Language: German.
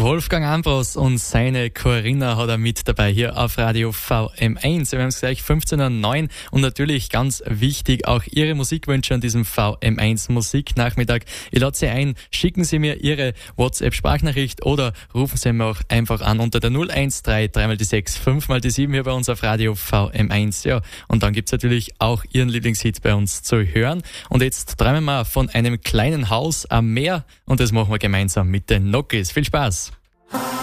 Wolfgang Ambros und seine Corinna hat er mit dabei hier auf Radio VM1. Wir haben es gleich 15:09 Uhr und natürlich ganz wichtig auch Ihre Musikwünsche an diesem VM1 Musiknachmittag. Ich lade Sie ein, schicken Sie mir Ihre WhatsApp-Sprachnachricht oder rufen Sie mir auch einfach an unter der 013 3 die 6 5 die 7 hier bei uns auf Radio VM1. Ja, und dann gibt's natürlich auch Ihren Lieblingshit bei uns zu hören. Und jetzt träumen wir von einem kleinen Haus am Meer und das machen wir gemeinsam mit den Nokis. Viel Spaß!